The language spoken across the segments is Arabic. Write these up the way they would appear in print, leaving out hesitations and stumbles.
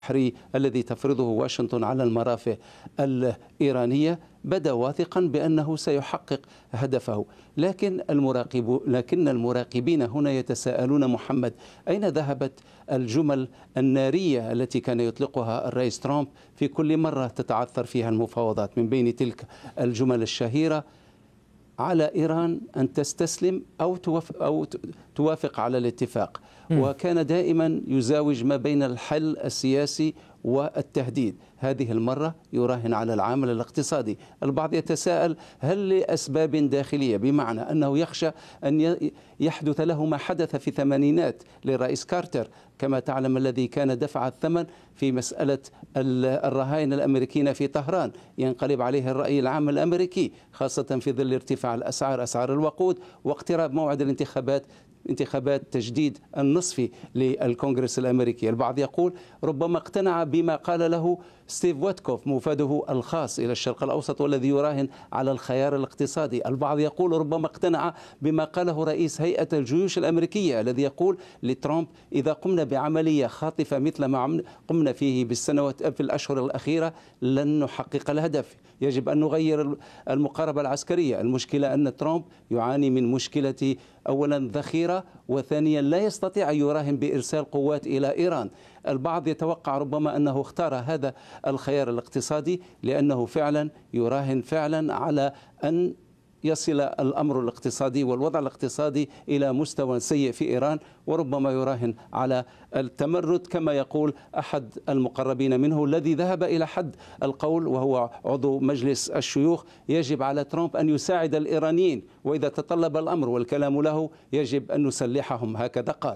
البحري الذي تفرضه واشنطن على المرافق الإيرانية بدا واثقا بأنه سيحقق هدفه، لكن المراقبين هنا يتساءلون محمد، أين ذهبت الجمل النارية التي كان يطلقها الرئيس ترامب في كل مرة تتعثر فيها المفاوضات؟ من بين تلك الجمل الشهيرة: على إيران أن تستسلم أو توافق على الاتفاق. وكان دائما يزاوج ما بين الحل السياسي والتهديد. هذه المرة يراهن على العامل الاقتصادي. البعض يتساءل هل لأسباب داخلية، بمعنى أنه يخشى أن يحدث له ما حدث في الثمانينات للرئيس كارتر كما تعلم، الذي كان دفع الثمن في مسألة الرهائن الأمريكيين في طهران، ينقلب عليه الرأي العام الأمريكي خاصة في ظل ارتفاع أسعار الوقود واقتراب موعد انتخابات تجديد النصفي للكونغرس الأمريكي. البعض يقول ربما اقتنع بما قال له ستيف ويتكوف موفده الخاص إلى الشرق الأوسط والذي يراهن على الخيار الاقتصادي. البعض يقول ربما اقتنع بما قاله رئيس هيئة الجيوش الأمريكية الذي يقول لترامب: إذا قمنا بعملية خاطفة مثل ما قمنا فيه في الأشهر الأخيرة لن نحقق الهدف، يجب أن نغير المقاربة العسكرية. المشكلة أن ترامب يعاني من مشكلة أولا ذخيرة، وثانيا لا يستطيع أن يراهن بإرسال قوات إلى إيران. البعض يتوقع ربما أنه اختار هذا الخيار الاقتصادي لأنه فعلا يراهن على أن يصل الأمر الاقتصادي والوضع الاقتصادي إلى مستوى سيء في إيران، وربما يراهن على التمرد كما يقول أحد المقربين منه الذي ذهب إلى حد القول وهو عضو مجلس الشيوخ: يجب على ترامب أن يساعد الإيرانيين، وإذا تطلب الأمر والكلام له يجب أن نسلحهم، هكذا قال.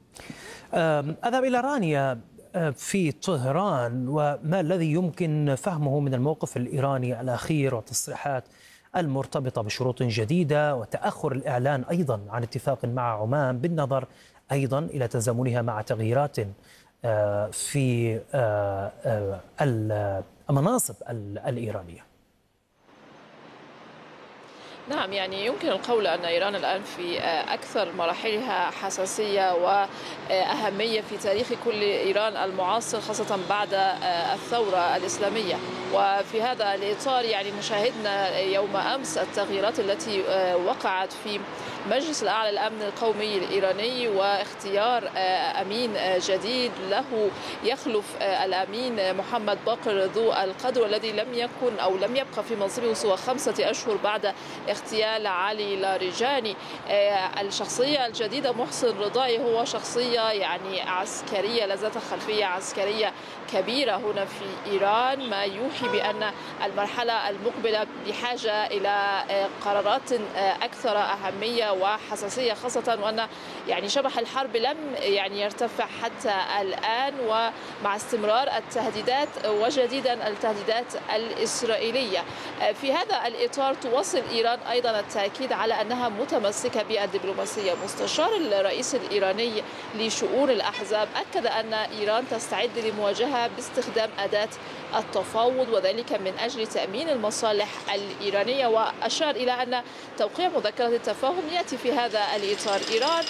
أذهب إلى رانيا في طهران، وما الذي يمكن فهمه من الموقف الإيراني الأخير والتصريحات المرتبطة بشروط جديدة وتأخر الإعلان أيضا عن اتفاق مع عمان، بالنظر أيضا إلى تزامنها مع تغييرات في المناصب الإيرانية؟ نعم، يعني يمكن القول أن إيران الآن في أكثر مراحلها حساسية وأهمية في تاريخ كل إيران المعاصر، خاصة بعد الثورة الإسلامية. وفي هذا الإطار يعني مشاهدنا يوم أمس التغييرات التي وقعت في مجلس الأعلى للأمن القومي الإيراني، واختيار أمين جديد له يخلف الأمين محمد باقر ذو القدر الذي لم يبقى في منصبه سوى 5 أشهر بعد اغتيال علي لاریجانی. الشخصية الجديدة محسن رضائي هو شخصية يعني عسكرية، لا ذات خلفية عسكرية كبيرة هنا في إيران، ما يوحي بأن المرحلة المقبلة بحاجة إلى قرارات أكثر أهمية وحساسية، خاصة وأن يعني شبح الحرب لم يعني يرتفع حتى الآن، ومع استمرار التهديدات وجديدا التهديدات الإسرائيلية. في هذا الإطار تواصل إيران أيضا التأكيد على أنها متمسكة بالدبلوماسية. مستشار الرئيس الإيراني لشؤون الأحزاب أكد أن إيران تستعد لمواجهة باستخدام أداة التفاوض، وذلك من أجل تأمين المصالح الإيرانية، وأشار إلى أن توقيع مذكرة التفاهم يأتي في هذا الإطار. إيران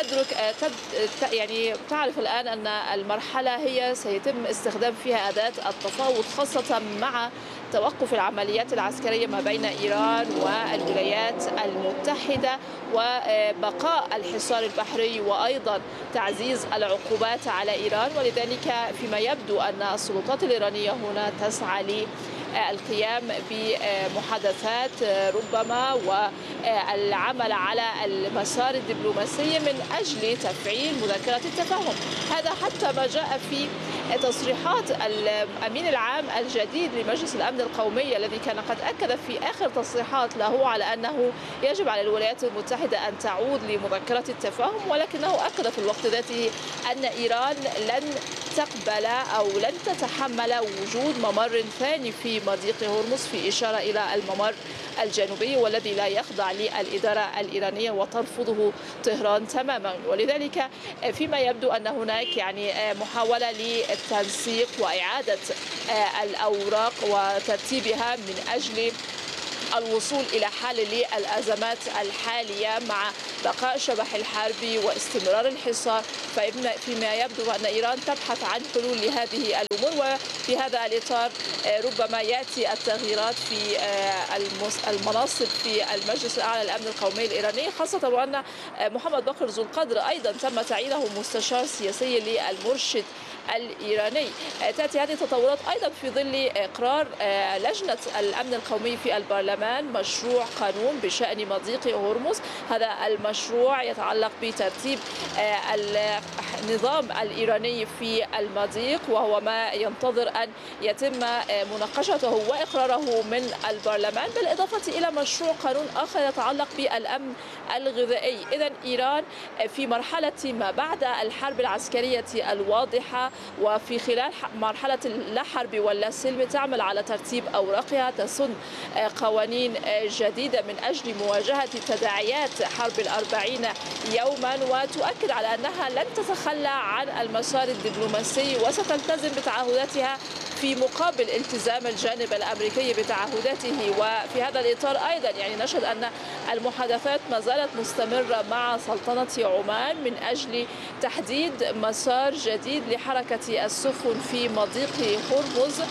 يعني تعرف الآن أن المرحلة هي سيتم استخدام فيها أداة التفاوض، خاصة مع توقف العمليات العسكرية ما بين إيران والولايات المتحدة وبقاء الحصار البحري وأيضا تعزيز العقوبات على إيران. ولذلك فيما يبدو أن السلطات الإيرانية هنا تسعى للقيام بمحادثات ربما والعمل على المسار الدبلوماسي من أجل تفعيل مذكرة التفاهم. هذا حتى ما جاء في تصريحات الأمين العام الجديد لمجلس الأمن القومي، الذي كان قد أكد في آخر تصريحات له على أنه يجب على الولايات المتحدة أن تعود لمذكرة التفاهم، ولكنه أكد في الوقت ذاته أن إيران لن تقبل أو لن تتحمل وجود ممر ثاني في مضيق هرمز، في إشارة إلى الممر الجنوبي والذي لا يخضع للإدارة الإيرانية وترفضه طهران تماما. ولذلك فيما يبدو أن هناك يعني محاولة للتنسيق وإعادة الأوراق وترتيبها من أجل الوصول إلى حل للأزمات الحالية مع بقاء شبح الحرب واستمرار الحصار، فيما يبدو أن إيران تبحث عن حلول لهذه الأمور. وفي هذا الإطار ربما يأتي التغييرات في المناصب في المجلس الأعلى للأمن القومي الإيراني، خاصة وأن محمد بقر ذو القدر أيضا تم تعيينه مستشار سياسي للمرشد الإيراني. تأتي هذه التطورات أيضا في ظل إقرار لجنة الأمن القومي في البرلمان مشروع قانون بشأن مضيق هرمز. هذا المشروع يتعلق بترتيب النظام الإيراني في المضيق، وهو ما ينتظر أن يتم مناقشته وإقراره من البرلمان، بالإضافة إلى مشروع قانون آخر يتعلق بالأمن الغذائي. إذن إيران في مرحلة ما بعد الحرب العسكرية الواضحة وفي خلال مرحلة اللا حرب ولا سلم تعمل على ترتيب أوراقها، تسن قوانين جديدة من أجل مواجهة تداعيات حرب 40 يوما، وتؤكد على أنها لن تتخلى عن المسار الدبلوماسي وستلتزم بتعهداتها في مقابل التزام الجانب الأمريكي بتعهداته. وفي هذا الإطار أيضا نشهد أن المحادثات ما زالت مستمرة مع سلطنة عمان من أجل تحديد مسار جديد لحركة السفن في مضيق هرمز.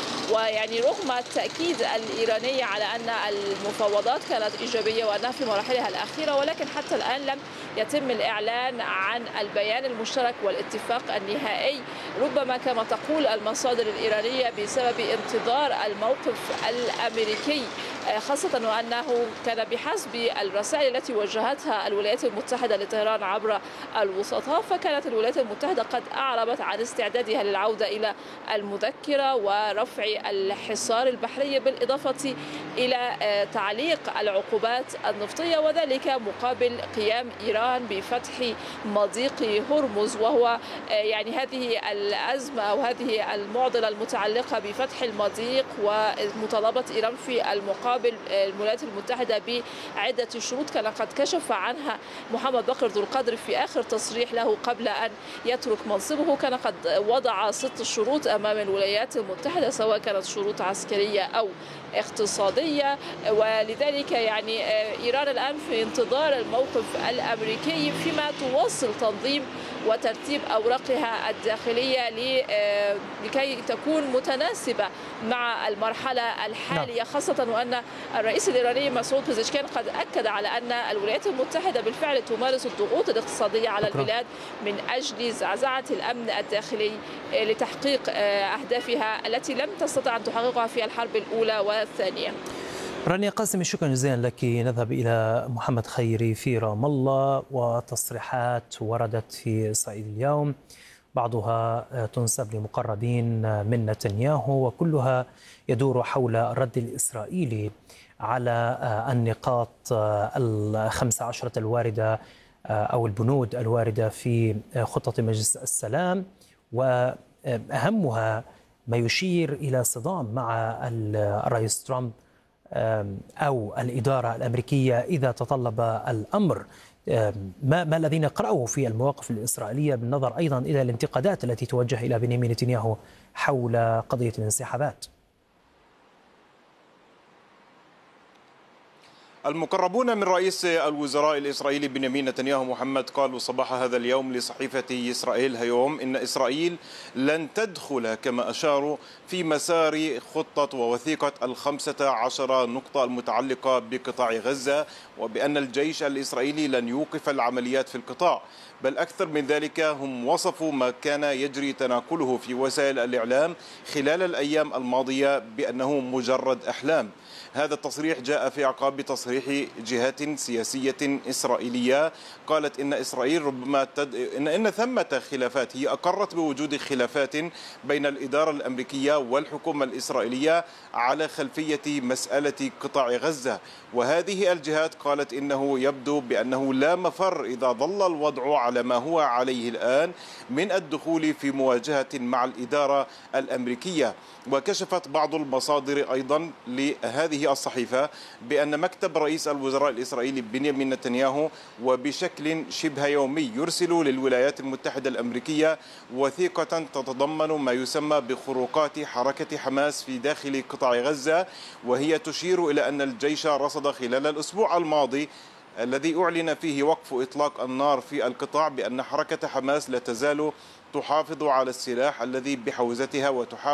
رغم التأكيد الإيراني على أن المفاوضات كانت إيجابية وأنها في مراحلها الأخيرة، ولكن حتى الآن لم يتم الإعلان عن البيان المشترك والاتفاق النهائي، ربما كما تقول المصادر الإيرانية بسبب انتظار الموقف الأمريكي، خاصة وأنه كان بحسب الرسائل التي وجهتها الولايات المتحدة لطهران عبر الوسطاء، فكانت الولايات المتحدة قد أعربت عن استعدادها للعودة إلى المذكرة ورفع الحصار البحري، بالإضافة إلى تعليق العقوبات النفطية، وذلك مقابل قيام إيران بفتح مضيق هرمز. وهو هذه الأزمة أو هذه المعضلة المتعلقة بفتح المضيق ومطالبة إيران في المقابل الولايات المتحدة بعدة شروط كان قد كشف عنها محمد بقر ذو القدر في آخر تصريح له قبل أن يترك منصبه. كان قد وضع 6 شروط أمام الولايات المتحدة، سواء كانت شروط عسكرية أو اقتصادية، ولذلك إيران الآن في انتظار الموقف الأمريكي فيما تواصل تنظيم وترتيب أوراقها الداخلية لكي تكون متناسبة مع المرحلة الحالية، خاصة وأن الرئيس الإيراني مسعود بزشكيان قد أكد على أن الولايات المتحدة بالفعل تمارس الضغوط الاقتصادية على البلاد من أجل زعزعة الأمن الداخلي لتحقيق أهدافها التي لم تستطع أن تحققها في الحرب الأولى والثانية. رانيا قاسمي، شكرا جزيلا لك. نذهب إلى محمد خيري في رام الله، وتصريحات وردت في إسرائيل اليوم بعضها تنسب لمقربين من نتنياهو، وكلها يدور حول الرد الإسرائيلي على النقاط 15 الواردة أو البنود الواردة في خطة مجلس السلام، وأهمها ما يشير إلى صدام مع الرئيس ترامب أو الإدارة الأمريكية إذا تطلب الأمر. ما الذي نقرأه في المواقف الإسرائيلية بالنظر أيضا إلى الانتقادات التي توجه إلى بنيامين نتنياهو حول قضية الانسحابات؟ المقربون من رئيس الوزراء الإسرائيلي بنيامين نتنياهو محمد قالوا صباح هذا اليوم لصحيفة إسرائيل هيوم إن إسرائيل لن تدخل كما أشاروا في مسار خطة ووثيقة 15 نقطة المتعلقة بقطاع غزة، وبأن الجيش الإسرائيلي لن يوقف العمليات في القطاع، بل أكثر من ذلك هم وصفوا ما كان يجري تناقله في وسائل الإعلام خلال الأيام الماضية بأنه مجرد أحلام. هذا التصريح جاء في أعقاب تصريح جهات سياسية إسرائيلية قالت إن إسرائيل ربما إن ثمة خلافات، هي أقرت بوجود خلافات بين الإدارة الأمريكية والحكومة الإسرائيلية على خلفية مسألة قطاع غزة، وهذه الجهات قالت إنه يبدو بأنه لا مفر إذا ظل الوضع على ما هو عليه الآن من الدخول في مواجهة مع الإدارة الأمريكية. وكشفت بعض المصادر أيضا لهذه الصحيفة بأن مكتب رئيس الوزراء الإسرائيلي بنيامين نتنياهو وبشكل شبه يومي يرسل للولايات المتحدة الأمريكية وثيقة تتضمن ما يسمى بخروقات حركة حماس في داخل قطاع غزة، وهي تشير إلى أن الجيش رصد خلال الأسبوع الماضي الذي أعلن فيه وقف إطلاق النار في القطاع بأن حركة حماس لا تزال تحافظ على السلاح الذي بحوزتها وتحاول